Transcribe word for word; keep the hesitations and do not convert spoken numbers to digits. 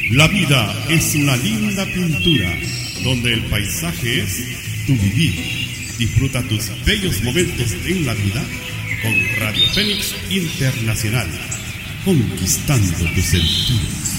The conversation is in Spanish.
La vida es una linda pintura donde el paisaje es tu vivir. Disfruta tus bellos momentos en la vida con Radio Fénix Internacional, conquistando tus sentidos.